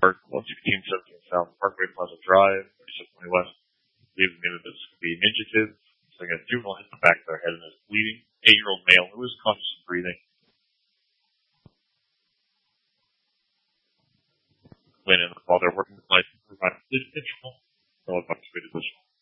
Park, 1617 South Parkway Plaza Drive, 3620 West. Leaving me that this could be Ninja Kids. So a juvenile hit the back of their head and is bleeding. 8-year-old male who is conscious of breathing. When and while they're working with life, provide control. They'll evacuate additional.